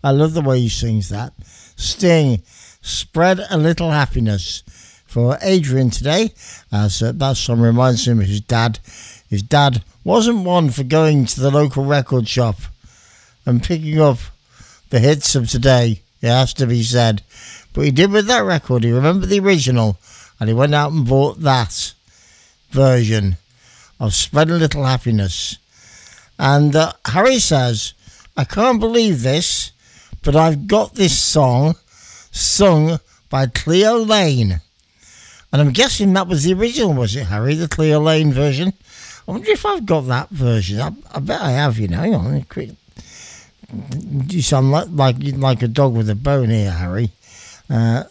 I love the way he sings that. Sting, Spread a Little Happiness for Adrian today. As that song reminds him of his dad. His dad wasn't one for going to the local record shop and picking up the hits of today, it has to be said. But he did with that record. He remembered the original and he went out and bought that version of Spread a Little Happiness. And Harry says, I can't believe this, but I've got this song sung by Cleo Lane. And I'm guessing that was the original, was it, Harry? The Cleo Lane version? I wonder if I've got that version. I bet I have, you know. Hang on, quick. You sound like a dog with a bone here, Harry. Have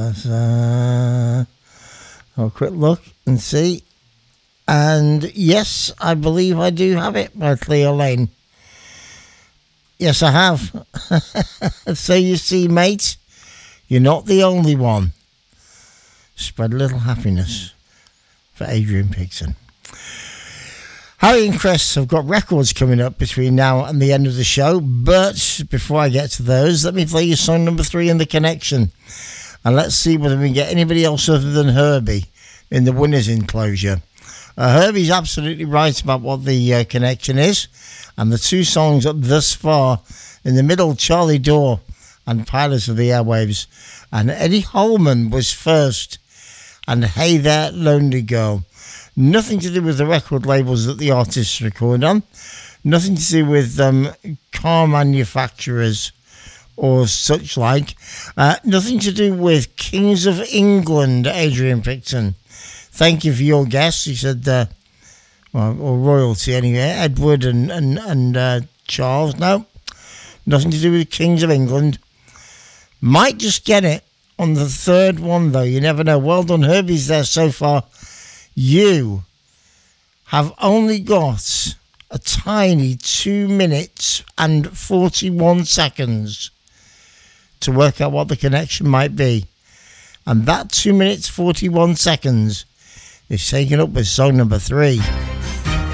a quick look and see. And yes, I believe I do have it by Cleo Lane. Yes, I have. So you see, mate, you're not the only one. Spread a Little Happiness for Adrian Pigson. Harry and Chris have got records coming up between now and the end of the show, but before I get to those, let me play you song number 3 in the connection. And let's see whether we can get anybody else other than Herbie in the winner's enclosure. Herbie's absolutely right about what the connection is. And the two songs up thus far, in the middle, Charlie Dore and Pilots of the Airwaves. And Eddie Holman was first. And Hey There, Lonely Girl. Nothing to do with the record labels that the artists record on. Nothing to do with car manufacturers or such like. Nothing to do with Kings of England, Adrian Pigson. Thank you for your guess. He said, or royalty anyway, Edward and Charles. No, nothing to do with Kings of England. Might just get it on the third one, though. You never know. Well done, Herbie's there so far. You have only got a tiny 2 minutes and 41 seconds to work out what the connection might be. And that 2 minutes, 41 seconds is taken up with song number 3.